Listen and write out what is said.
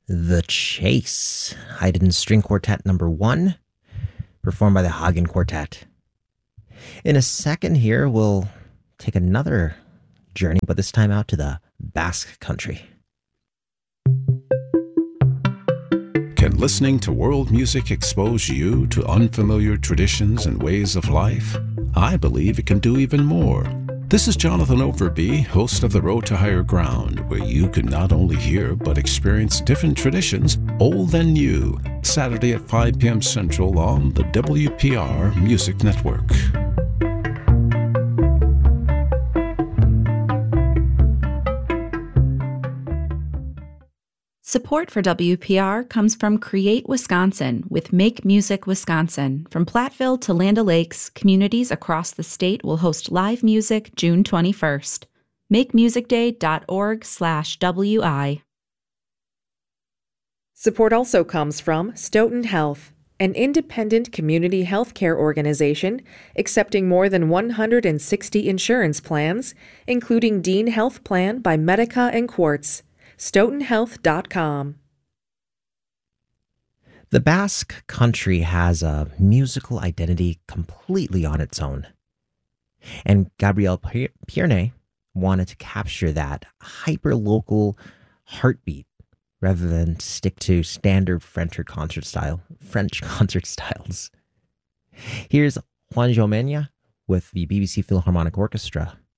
The Chase, Haydn String Quartet number 1, performed by the Hagen Quartet. In a second here, we'll take another journey, but this time out to the Basque Country. Can listening to world music expose you to unfamiliar traditions and ways of life? I believe it can do even more. This is Jonathan Overby, host of The Road to Higher Ground, where you can not only hear but experience different traditions, old and new, Saturday at 5 p.m. Central on the WPR Music Network. Support for WPR comes from Create Wisconsin with Make Music Wisconsin. From Platteville to Land O'Lakes, communities across the state will host live music June 21st. MakeMusicDay.org/WI. Support also comes from Stoughton Health, an independent community healthcare organization accepting more than 160 insurance plans, including Dean Health Plan by Medica and Quartz. StoughtonHealth.com. The Basque Country has a musical identity completely on its own. And Gabriel Pierne wanted to capture that hyper-local heartbeat rather than stick to standard French concert styles. Here's Juan Jomena with the BBC Philharmonic Orchestra